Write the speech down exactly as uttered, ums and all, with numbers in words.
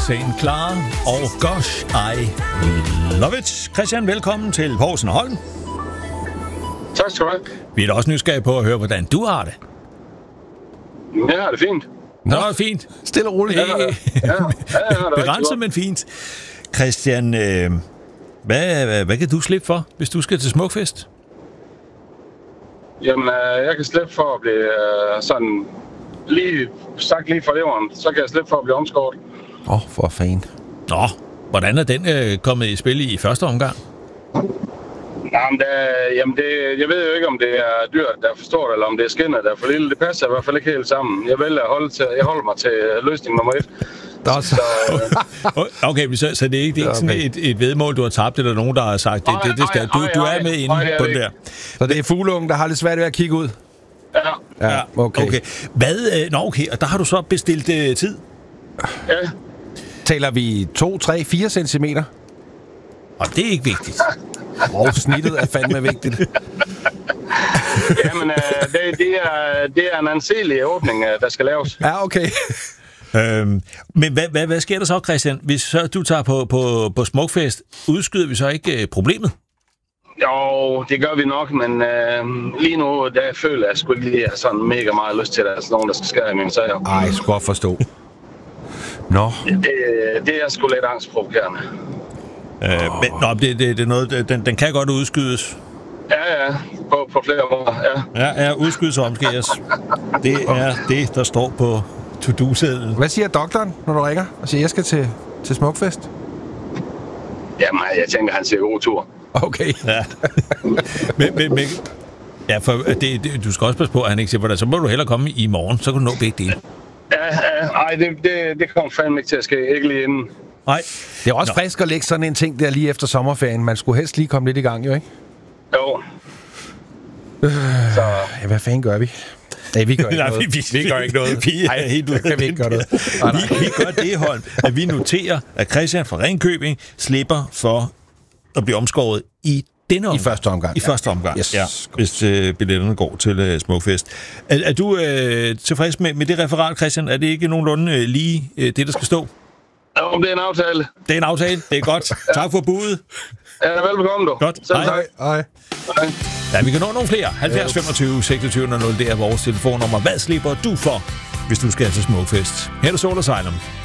Saint Clara og Gosh, I Love It. Christian, velkommen til Poulsen og Holm. Tak skal du have. Vi er da også nysgerrige på at høre, hvordan du har det. Jeg har det fint. Nå, fint. Stille og roligt. Ja, ja, ja, ja, begrænset, men fint. Christian, øh, hvad, hvad, hvad kan du slippe for, hvis du skal til Smukfest? Jamen, øh, jeg kan slippe for at blive øh, sådan lige sagt lige for leveren. Så kan jeg slippe for at blive omskåret. Åh, oh, for fanden. Nå, hvordan er den øh, kommet i spil i første omgang? Jamen, det, jamen det, jeg ved jo ikke, om det er dyrt, der forstår det, eller om det er skinnet, der er for lille. Det passer i hvert fald ikke helt sammen. Jeg vælger at holde, til, jeg holder mig til løsning nummer et. Så, øh... okay, så, så det er ikke, det er ikke sådan et, et vedmål, du har tabt, eller nogen, der har sagt, det, det, det skal, du, du er med inde på det der. Så det er fugleungen, der har lidt svært ved at kigge ud? Ja. Ja, okay. okay. Hvad, øh, nå okay, og der har du så bestilt øh, tid? Ja. Taler vi to, tre, fire centimeter? Og det er ikke vigtigt. Og snittet er fandme vigtigt. Jamen, øh, det, det, er, det er en anselig åbning, der skal laves. Ja, okay. øhm, men hvad, hvad, hvad sker der så, Christian? Hvis så du tager på, på, på Smukfest, udskyder vi så ikke øh, problemet? Jo, det gør vi nok, men øh, lige nu, der føler jeg sgu lige, jeg har sådan mega meget lyst til, at der er sådan nogen, der skal skære i mine sager. Ej, jeg skulle godt forstå. Nå. Det, det er sgu lidt angstprovokerende. Øh, men, nå, det, det, det er noget, den, den kan godt udskydes. Ja, ja, på, på flere måder, ja. Ja, ja, udskydes og omskæres. Det er det, der står på to-do-sedlen. Hvad siger doktoren, når du ringer og siger, jeg skal til, til Smukfest? Jamen, jeg tænker, han siger god tur. Okay. Ja. men, men, men, ja, for det, det, du skal også passe på, at han ikke siger på dig. Så må du hellere komme i morgen, så kan du nå begge dele. Ja, ja, ej, det, det, det kommer fandme ikke til at ske. Ikke lige inden. Nej. Det er også Nå. frisk at lægge sådan en ting der lige efter sommerferien. Man skulle helst lige komme lidt i gang, jo ikke? Jo. Øh, så. Ja, hvad fanden gør vi? Nej, vi gør ikke Nej, noget. Vi, vi, vi gør ikke noget. Vi er helt ude. Kan vi ikke gøre noget? vi, vi gør det, Holm, at vi noterer, at Christian fra Ringkøbing slipper for at blive omskåret i denne omgang. I første omgang. I ja. første omgang, yes. ja. Hvis øh, billetterne går til øh, Smukfest. Er, er du øh, tilfreds med, med det referat, Christian? Er det ikke nogenlunde øh, lige øh, det, der skal stå? Om det er en aftale. Det er en aftale. Det er godt. Ja. Tak for budet. Ja, velbekomme, du. Godt. Selv Hej. tak. Hej. Hej. Ja, vi kan nå nogle flere. halvfjerds femogtyve seksogtyve nul nul, det er vores telefonnummer. Hvad slipper du for, hvis du skal til Smukfest? Her er Soul Asylum.